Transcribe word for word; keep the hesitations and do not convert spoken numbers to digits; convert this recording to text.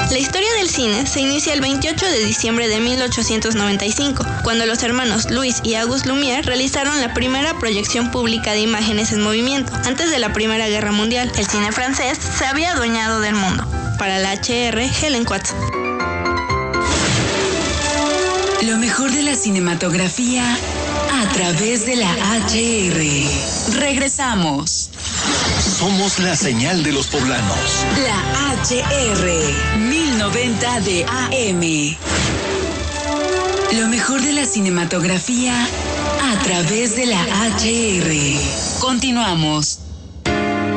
La historia del cine se inicia el veintiocho de diciembre de mil ochocientos noventa y cinco, cuando los hermanos Louis y Auguste Lumière realizaron la primera proyección pública de imágenes en movimiento. Antes de la Primera Guerra Mundial, el cine francés se había adueñado del mundo. Para la H R, Helen Quatz. Lo mejor de la cinematografía a través de la H R. Regresamos. Somos la señal de los poblanos. La H R mil noventa de A M. Lo mejor de la cinematografía a través de la H R. Continuamos.